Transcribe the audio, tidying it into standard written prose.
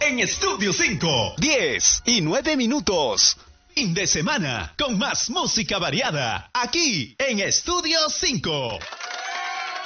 en Estudio 5. 10:09. Fin de semana con más música variada aquí en Estudio 5.